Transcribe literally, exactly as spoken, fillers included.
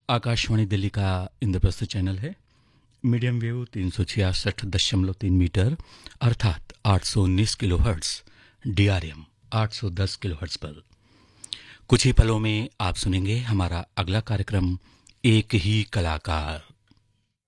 आकाशवाणी दिल्ली का इंद्रप्रस्थ चैनल है। Medium wave तीन सौ छियासठ दशमलव तीन मीटर अर्थात आठ सौ उन्नीस kilo hertz, D R M आठ सौ दस किलो हर्ट्स पर। कुछ ही पलों में आप सुनेंगे हमारा अगला कार्यक्रम, एक ही कलाकार।